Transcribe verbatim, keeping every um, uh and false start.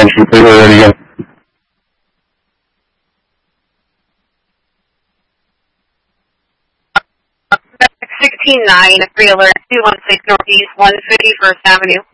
attention, please, already again. sixteen nine, three alert, two one six Northeast, one fifty-first Avenue.